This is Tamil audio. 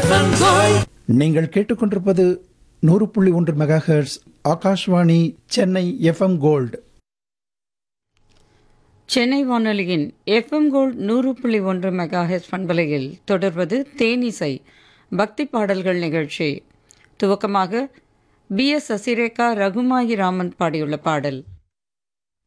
நீங்கள் கேட்டுக்கொண்டிருப்பது 100.1 megahertz Akashvani Chennai FM gold. Chennai வானொலியின் எஃப்எம் கோல்ட் 100.1 மெகாஹெர்ட்ஸ் பண்பலையில் தொடர்வது தேனிசை பக்தி பாடல்கள் நிகழ்ச்சி. துவக்கமாக பி.எஸ். சசிரேகா ரகுமாயி ராமன் பாடியுள்ள பாடல்.